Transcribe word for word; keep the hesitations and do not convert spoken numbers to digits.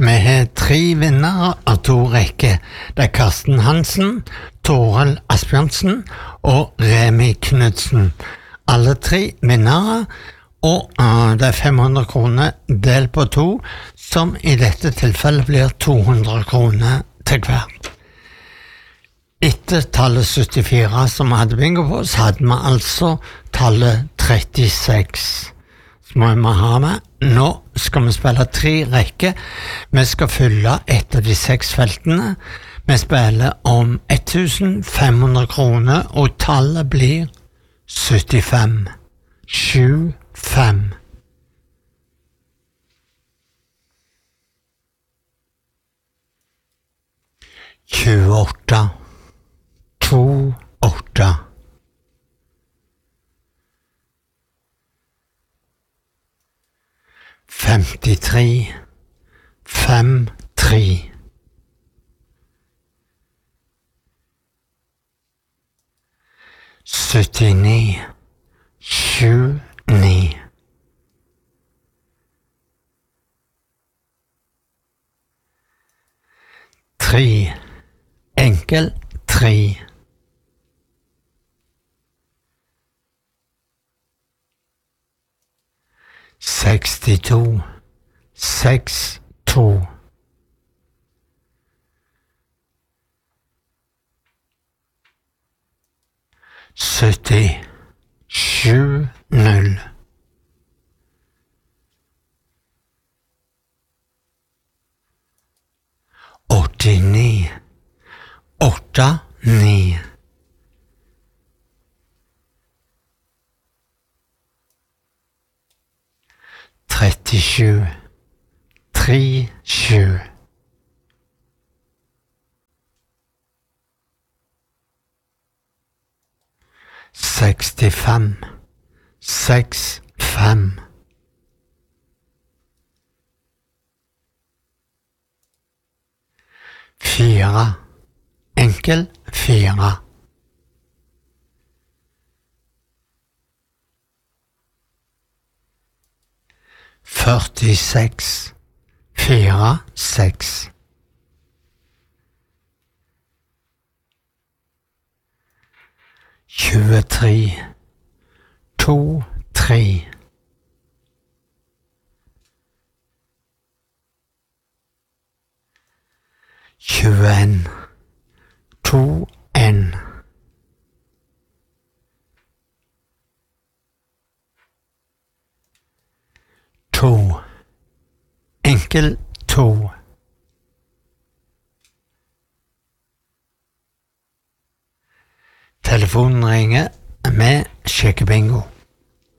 Vi har tre vinnere av to rekker. Det er Karsten Hansen, Torald Asbjørnsen og Remi Knudsen. Alle tre vinnere, og uh, det er fem hundre kroner delt på to, som i dette tilfellet blir to hundre kroner til hver. Etter tallet syttifire som vi hadde bingo på, så hadde vi altså tallet trettiseks. Så må vi ha med. Nå skal vi spille tre rekker. Vi skal fylle et av de seks feltene. Vi spiller om tusen fem hundre kroner, og tallet blir syttifem. sju fem. tjueåtte. to åtte. femtitre. fem tre. syttini. sju ni. tre. Enkel tre. sekstito. seks to. sytti. sju null. åttini. åtte ni. trettisju. tre sju. sekstifem. seks fem. fire. Enkel fire. førtiseks. fire seks. tjuetre. to tre. tjueen. to en. to. Enkel to. Telefonen ringer med sjekkebingo.